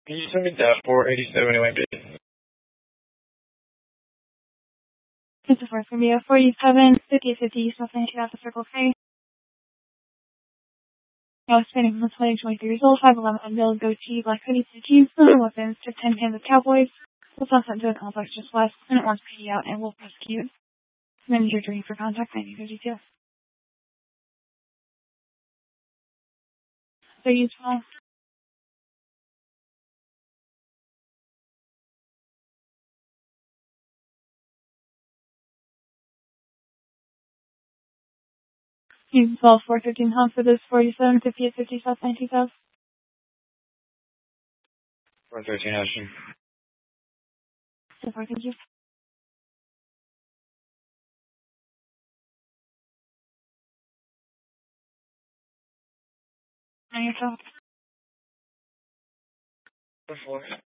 Can you send me that 487 OMB? This is for me, 47, 50, South 92 Alpha Circle K. I was spending from 20 to 23 years old, 5'11", unveiled goatee, black hoodie, jeans, no weapons, just 10 cans of Cowboys. Was not sent to a complex just west, and it wants PD out and will prosecute. Manager duty for contact 9032. So useful. Use 12 415 home for this 47 50 at 50 South 92 South. 413 Ashton. So far, thank you. On your top. Before.